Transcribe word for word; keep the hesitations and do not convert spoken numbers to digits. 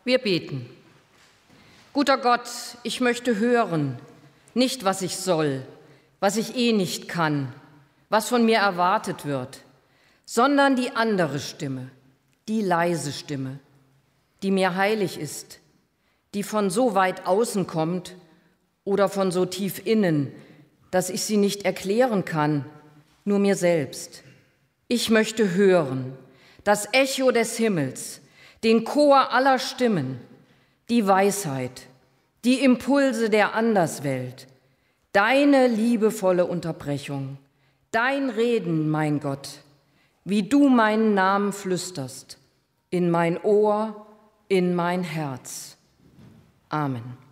Wir beten. Guter Gott, ich möchte hören, nicht was ich soll, was ich eh nicht kann, was von mir erwartet wird, sondern die andere Stimme, die leise Stimme, die mir heilig ist, die von so weit außen kommt oder von so tief innen, dass ich sie nicht erklären kann, nur mir selbst. Ich möchte hören, das Echo des Himmels, den Chor aller Stimmen, die Weisheit, die Impulse der Anderswelt, deine liebevolle Unterbrechung, dein Reden, mein Gott, wie du meinen Namen flüsterst, in mein Ohr, in mein Herz. Amen.